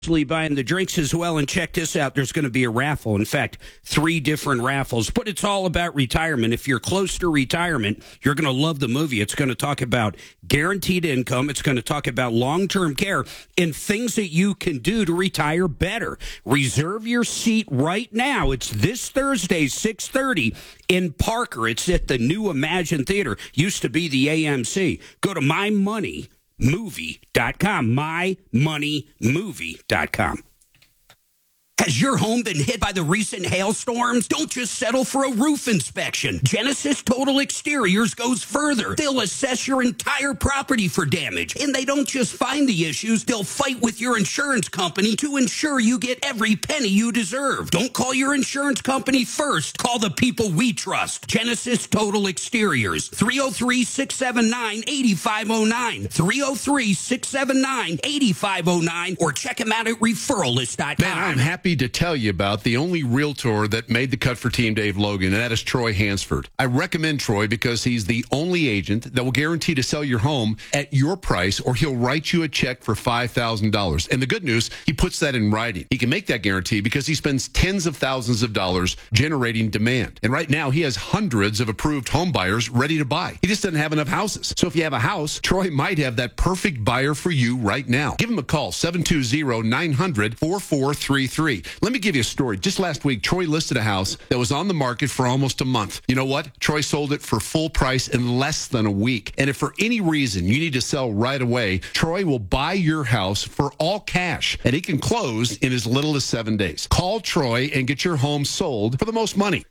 buying the drinks as well. And check this out. There's going to be a raffle. In fact, 3 different raffles. But it's all about retirement. If you're close to retirement, you're going to love the movie. It's going to talk about guaranteed income. It's going to talk about long-term care and things that you can do to retire better. Reserve your seat right now. It's this Thursday, 6:30 in Parker. It's at the new Imagine Theater. Used to be the AMC. Go to mymoneymovie.com, mymoneymovie.com. Has your home been hit by the recent hailstorms? Don't just settle for a roof inspection. Genesis Total Exteriors goes further. They'll assess your entire property for damage. And they don't just find the issues, they'll fight with your insurance company to ensure you get every penny you deserve. Don't call your insurance company first. Call the people we trust. Genesis Total Exteriors. 303-679-8509. 303-679-8509. Or check them out at referralist.com. Man, I'm happy to tell you about the only realtor that made the cut for Team Dave Logan, and that is Troy Hansford. I recommend Troy because he's the only agent that will guarantee to sell your home at your price, or he'll write you a check for $5,000. And the good news, he puts that in writing. He can make that guarantee because he spends tens of thousands of dollars generating demand. And right now, he has hundreds of approved home buyers ready to buy. He just doesn't have enough houses. So if you have a house, Troy might have that perfect buyer for you right now. Give him a call, 720-900-4433. Let me give you a story. Just last week, Troy listed a house that was on the market for almost a month. You know what? Troy sold it for full price in less than a week. And if for any reason you need to sell right away, Troy will buy your house for all cash, and he can close in as little as 7 days. Call Troy and get your home sold for the most money.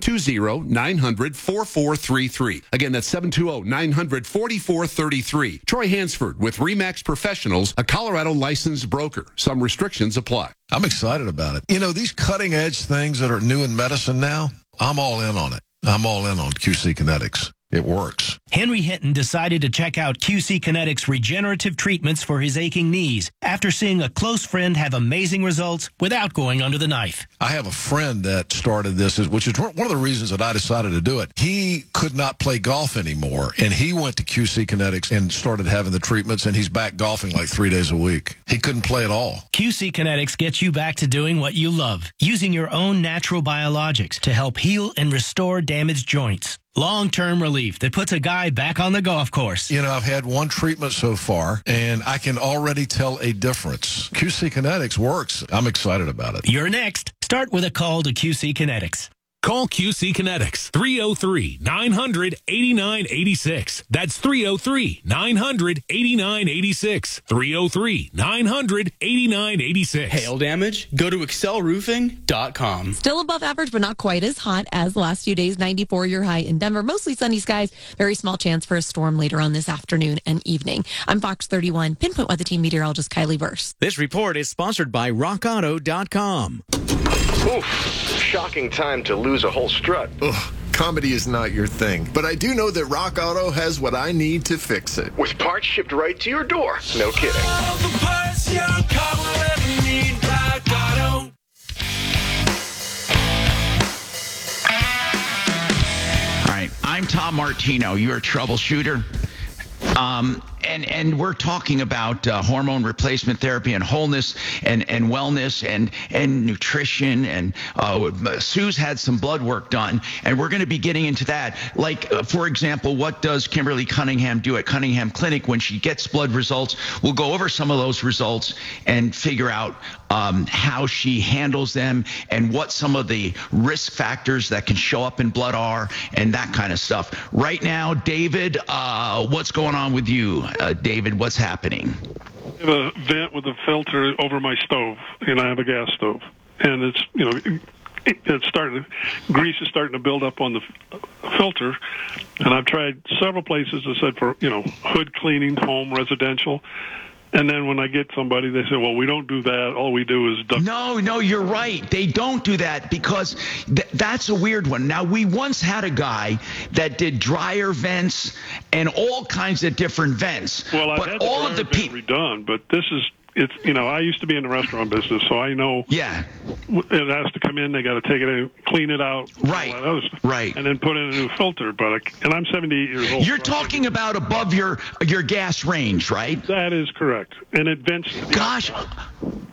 720-900-4433. Again, that's 720-900-4433. Troy Hansford with RE/MAX Professionals, a Colorado licensed broker. Some restrictions apply. I'm excited about it. You know, these cutting edge things that are new in medicine now, I'm all in on it. I'm all in on QC Kinetics. It works. Henry Hinton decided to check out QC Kinetics regenerative treatments for his aching knees after seeing a close friend have amazing results without going under the knife. I have a friend that started this, which is one of the reasons that I decided to do it. He could not play golf anymore, and he went to QC Kinetics and started having the treatments, and he's back golfing like 3 days a week. He couldn't play at all. QC Kinetics gets you back to doing what you love, using your own natural biologics to help heal and restore damaged joints. Long-term relief that puts a guy back on the golf course. You know, I've had one treatment so far, and I can already tell a difference. QC Kinetics works. I'm excited about it. You're next. Start with a call to QC Kinetics. Call QC Kinetics, 303-900-8986. That's 303-900-8986. 303-900-8986. Hail damage? Go to excelroofing.com. Still above average, but not quite as hot as the last few days. 94 your high in Denver. Mostly sunny skies. Very small chance for a storm later on this afternoon and evening. I'm Fox 31 Pinpoint Weather Team meteorologist Kylie Burse. This report is sponsored by RockAuto.com. Oof, shocking time to lose a whole strut. Ugh, comedy is not your thing, but I do know that Rock Auto has what I need to fix it. With parts shipped right to your door. No kidding. All the parts your car will ever need, Rock Auto. All right, I'm Tom Martino. You're a troubleshooter. And we're talking about hormone replacement therapy and wholeness and wellness and nutrition. And Sue's had some blood work done, and we're going to be getting into that. Like, for example, what does Kimberly Cunningham do at Cunningham Clinic when she gets blood results? We'll go over some of those results and figure out how she handles them and what some of the risk factors that can show up in blood are and that kind of stuff. Right now, David, what's going on with you? David, what's happening? I have a vent with a filter over my stove, and I have a gas stove. And it's, it's starting, grease is starting to build up on the filter. And I've tried several places that said for, hood cleaning, home, residential. And then when I get somebody, they say, well, we don't do that. All we do is duct. No, you're right. They don't do that because that's a weird one. Now, we once had a guy that did dryer vents and all kinds of different vents. Well, I've had all of the people redone, but this is, I used to be in the restaurant business, so I know. Yeah. It has to come in. They got to take it in, clean it out. Right. All that other stuff, right. And then put in a new filter. And I'm 78 years old. You're talking about above your gas range, right? That is correct. And it vents. Gosh.